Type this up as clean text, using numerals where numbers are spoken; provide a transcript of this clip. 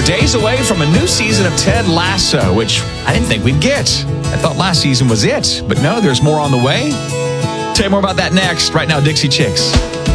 days away from a new season of Ted Lasso, which I didn't think we'd get. I thought last season was it, but no, there's more on the way. Tell you more about that next. Right now, Dixie Chicks.